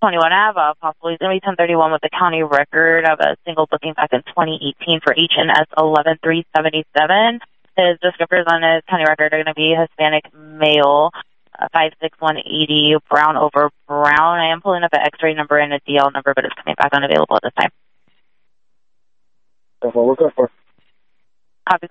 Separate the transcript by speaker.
Speaker 1: 21 Ave, possibly going to be 1031 with the county record of a single booking back in 2018 for HNS 11377. His descriptors on his county record are going to be Hispanic male, 56180, brown over brown. I am pulling up an X-ray number and a DL number, but it's coming back unavailable at this time.
Speaker 2: That's what we're good for.
Speaker 1: Copy.